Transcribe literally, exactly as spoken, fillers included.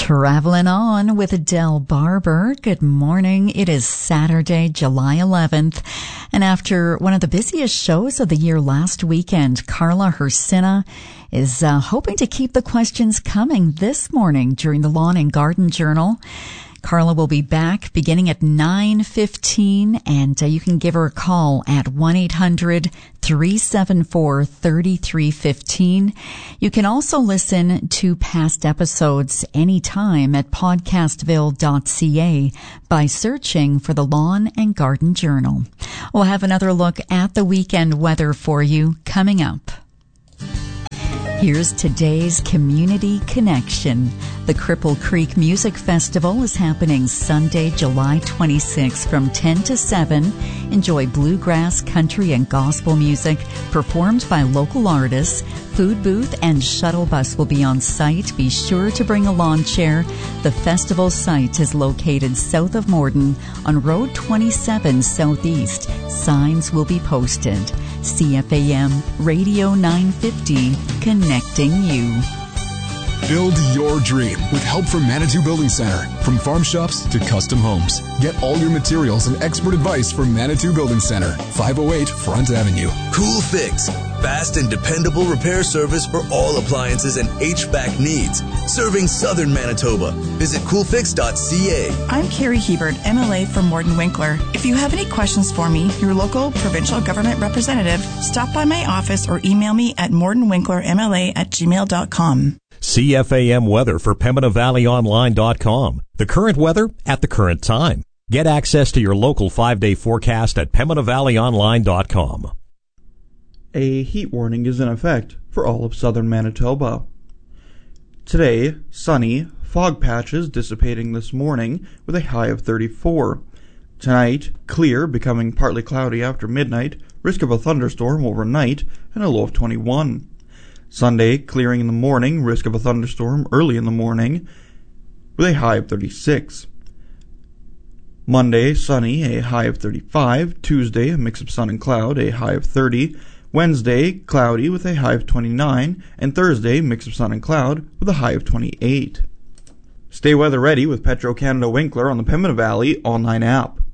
Traveling on with Adele Barber. Good morning. It is Saturday, July eleventh. And after one of the busiest shows of the year last weekend, Carla Hersina is uh, hoping to keep the questions coming this morning during the Lawn and Garden Journal. Carla will be back beginning at nine fifteen, and uh, you can give her a call at one eight hundred three seven four three three one five. You can also listen to past episodes anytime at podcastville dot c a by searching for the Lawn and Garden Journal. We'll have another look at the weekend weather for you coming up. Here's today's Community Connection. The Cripple Creek Music Festival is happening Sunday, July twenty-sixth from ten to seven. Enjoy bluegrass, country, and gospel music performed by local artists. Food booth and shuttle bus will be on site. Be sure to bring a lawn chair. The festival site is located south of Morden on Road twenty-seven Southeast. Signs will be posted. C F A M Radio nine fifty, connecting you. Build your dream with help from Manitou Building Center. From farm shops to custom homes. Get all your materials and expert advice from Manitou Building Center, five oh eight Front Avenue. Cool Fix. Fast and dependable repair service for all appliances and H V A C needs. Serving Southern Manitoba. Visit cool fix dot c a. I'm Carrie Hebert, M L A from Morden Winkler. If you have any questions for me, your local provincial government representative, stop by my office or email me at morden winkler m l a at gmail dot com. C F A M weather for Pembina Valley Online dot com. The current weather at the current time. Get access to your local five-day forecast at Pembina Valley Online dot com. A heat warning is in effect for all of southern Manitoba. Today, sunny, fog patches dissipating this morning with a high of thirty-four. Tonight, clear, becoming partly cloudy after midnight, risk of a thunderstorm overnight, and a low of twenty-one. Sunday, clearing in the morning, risk of a thunderstorm early in the morning, with a high of thirty-six. Monday, sunny, a high of thirty-five. Tuesday, a mix of sun and cloud, a high of thirty. Wednesday, cloudy with a high of twenty-nine. And Thursday, mix of sun and cloud with a high of twenty-eight. Stay weather ready with Petro Canada Winkler on the Pembina Valley Online app.